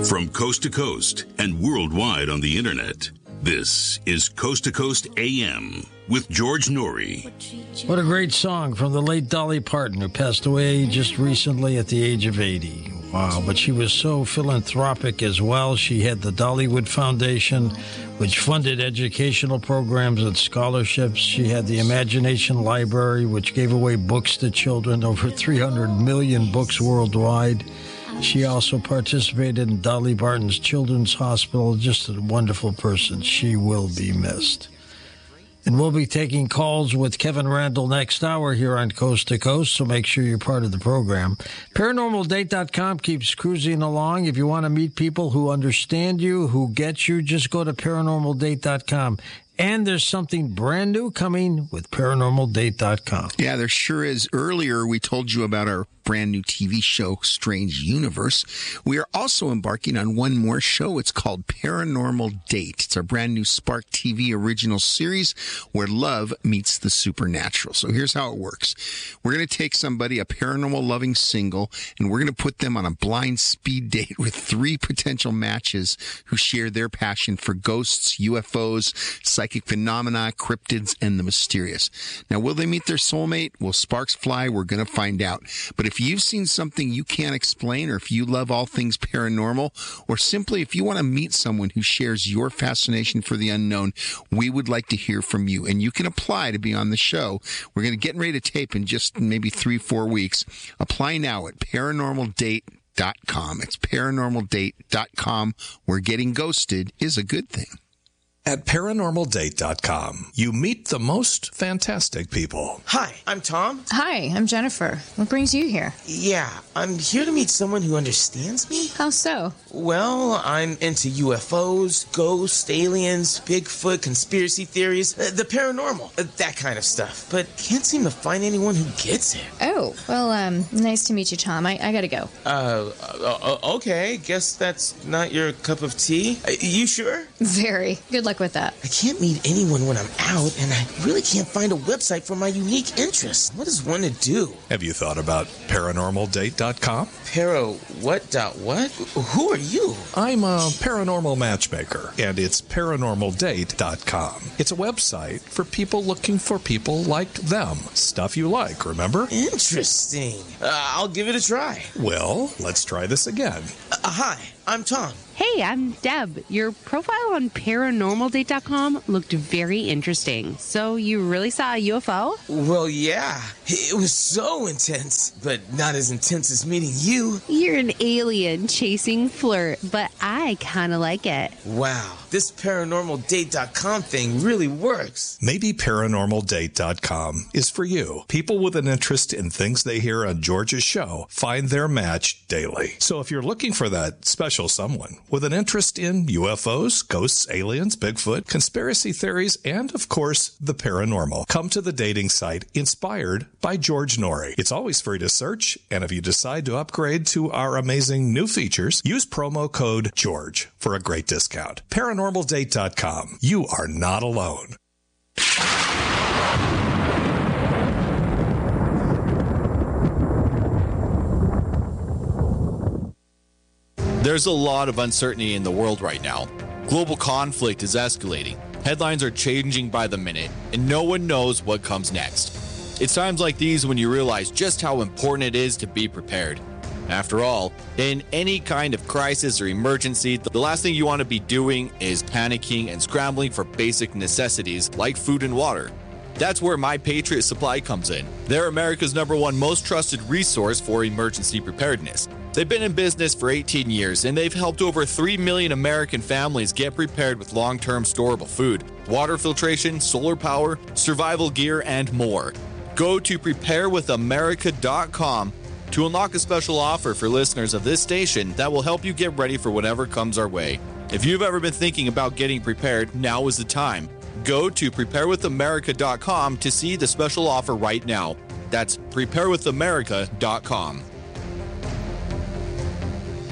From coast to coast and worldwide on the internet, this is Coast to Coast AM with George Noory. What a great song from the late Dolly Parton, who passed away just recently at the age of 80. Wow, but she was so philanthropic as well. She had the Dollywood Foundation, which funded educational programs and scholarships. She had the Imagination Library, which gave away books to children, over 300 million books worldwide. She also participated in Dolly Parton's Children's Hospital. Just a wonderful person. She will be missed. And we'll be taking calls with Kevin Randle next hour here on Coast to Coast, so make sure you're part of the program. ParanormalDate.com keeps cruising along. If you want to meet people who understand you, who get you, just go to ParanormalDate.com. And there's something brand new coming with ParanormalDate.com. Yeah, there sure is. Earlier, we told you about our brand new TV show, Strange Universe. We are also embarking on one more show. It's called Paranormal Date. It's our brand new Spark TV original series where love meets the supernatural. So here's how it works. We're going to take somebody, a paranormal loving single, and we're going to put them on a blind speed date with 3 potential matches who share their passion for ghosts, UFOs, psychic phenomena, cryptids, and the mysterious. Now, will they meet their soulmate? Will sparks fly? We're going to find out. But if you've seen something you can't explain, or if you love all things paranormal, or simply if you want to meet someone who shares your fascination for the unknown, we would like to hear from you. And you can apply to be on the show. We're going to get ready to tape in just maybe 3-4 weeks. Apply now at ParanormalDate.com. It's ParanormalDate.com, where getting ghosted is a good thing. At ParanormalDate.com, you meet the most fantastic people. Hi, I'm Tom. Hi, I'm Jennifer. What brings you here? Yeah, I'm here to meet someone who understands me. How so? Well, I'm into UFOs, ghosts, aliens, Bigfoot, conspiracy theories, the paranormal, that kind of stuff. But can't seem to find anyone who gets it. Oh, well, nice to meet you, Tom. I gotta go. Okay, guess that's not your cup of tea. You sure? Very. Good luck with that. I can't meet anyone when I'm out, and I really can't find a website for my unique interests. What is one to do? Have you thought about ParanormalDate.com? What? Who are you? I'm a paranormal matchmaker, and it's ParanormalDate.com. It's a website for people looking for people like them. Stuff you like, remember? Interesting. I'll give it a try. Well, let's try this again. Hi, I'm Tom. Hey, I'm Deb. Your profile on ParanormalDate.com looked very interesting. So you really saw a UFO? Well, yeah. It was so intense, but not as intense as meeting you. You're an alien chasing flirt, but I kind of like it. Wow, this ParanormalDate.com thing really works. Maybe ParanormalDate.com is for you. People with an interest in things they hear on George's show find their match daily. So if you're looking for that special someone with an interest in UFOs, ghosts, aliens, Bigfoot, conspiracy theories, and, of course, the paranormal, come to the dating site inspired by George Noory. It's always free to search, and if you decide to upgrade to our amazing new features, use promo code GEORGE for a great discount. ParanormalDate.com. You are not alone. There's a lot of uncertainty in the world right now. Global conflict is escalating. Headlines are changing by the minute, and no one knows what comes next. It's times like these when you realize just how important it is to be prepared. After all, in any kind of crisis or emergency, the last thing you want to be doing is panicking and scrambling for basic necessities like food and water. That's where My Patriot Supply comes in. They're America's #1 most trusted resource for emergency preparedness. They've been in business for 18 years, and they've helped over 3 million American families get prepared with long-term storable food, water filtration, solar power, survival gear, and more. Go to preparewithamerica.com to unlock a special offer for listeners of this station that will help you get ready for whatever comes our way. If you've ever been thinking about getting prepared, now is the time. Go to preparewithamerica.com to see the special offer right now. That's preparewithamerica.com.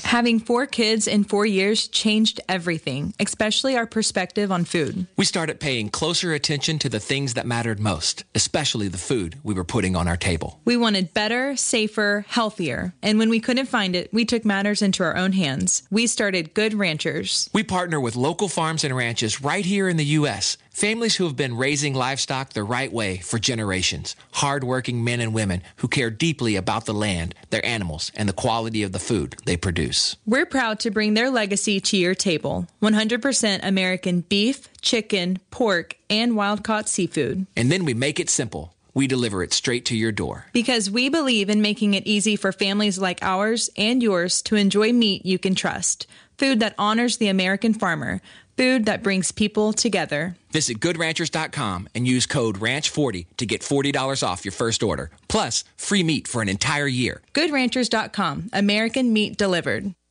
Having 4 kids in 4 years changed everything, especially our perspective on food. We started paying closer attention to the things that mattered most, especially the food we were putting on our table. We wanted better, safer, healthier. And when we couldn't find it, we took matters into our own hands. We started Good Ranchers. We partner with local farms and ranches right here in the U.S., families who have been raising livestock the right way for generations. Hard-working men and women who care deeply about the land, their animals, and the quality of the food they produce. We're proud to bring their legacy to your table. 100% American beef, chicken, pork, and wild-caught seafood. And then we make it simple. We deliver it straight to your door. Because we believe in making it easy for families like ours and yours to enjoy meat you can trust. Food that honors the American farmer. Food that brings people together. Visit GoodRanchers.com and use code RANCH40 to get $40 off your first order. Plus, free meat for an entire year. GoodRanchers.com. American meat delivered.